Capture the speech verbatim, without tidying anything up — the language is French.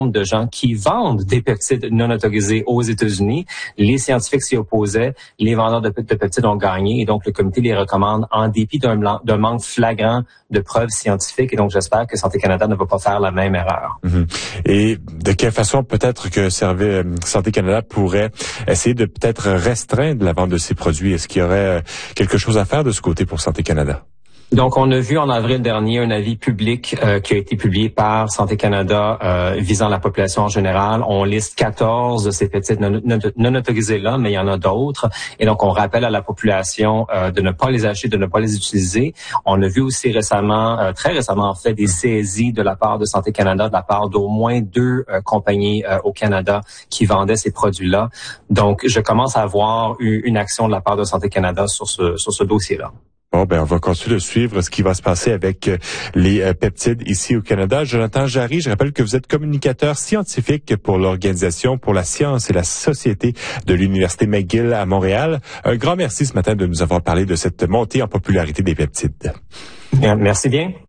de gens qui vendent des peptides non autorisés aux États-Unis. Les scientifiques s'y opposaient, les vendeurs de, de peptides ont gagné et donc le comité les recommande en dépit d'un, d'un manque flagrant de preuves scientifiques. Et donc j'espère que Santé Canada ne va pas faire la même erreur. Mmh. Et de quelle façon peut-être que Santé Canada pourrait essayer de peut-être restreindre la vente de ces produits? Est-ce qu'il y aurait quelque chose à faire de ce côté pour Santé Canada? Donc, on a vu en avril dernier un avis public euh, qui a été publié par Santé Canada euh, visant la population en général. On liste quatorze de ces peptides non, non, non autorisés-là, mais il y en a d'autres. Et donc, on rappelle à la population euh, de ne pas les acheter, de ne pas les utiliser. On a vu aussi récemment, euh, très récemment en fait, des saisies de la part de Santé Canada, de la part d'au moins deux euh, compagnies euh, au Canada qui vendaient ces produits-là. Donc, je commence à voir une action de la part de Santé Canada sur ce, sur ce dossier-là. Bon, ben, on va continuer de suivre ce qui va se passer avec les euh, peptides ici au Canada. Jonathan Jarry, je rappelle que vous êtes communicateur scientifique pour l'Organisation pour la science et la société de l'Université McGill à Montréal. Un grand merci ce matin de nous avoir parlé de cette montée en popularité des peptides. Merci bien.